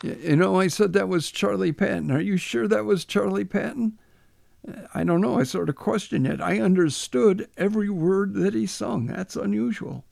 I said that was Charlie Patton. Are you sure that was Charlie Patton? I don't know. I sort of questioned it. I understood every word that he sung. That's unusual.